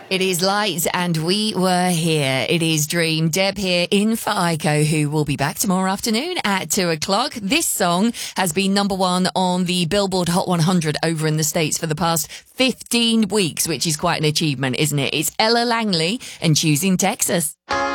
It is Lights and we were here. It is Dream. Deb here in for Aiko, who will be back tomorrow afternoon at 2:00. This song has been number one on the Billboard Hot 100 over in the States for the past 15 weeks, which is quite an achievement, isn't it? It's Ella Langley and Choosing Texas.